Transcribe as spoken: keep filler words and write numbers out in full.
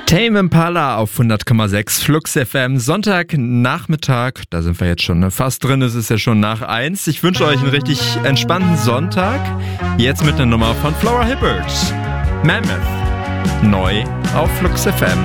Tame Impala auf hundert Komma sechs Flux F M, Sonntagnachmittag, da sind wir jetzt schon fast drin, es ist ja schon nach eins. Ich wünsche euch einen richtig entspannten Sonntag, jetzt mit einer Nummer von Flora Hibbert, Mammoth, neu auf Flux F M.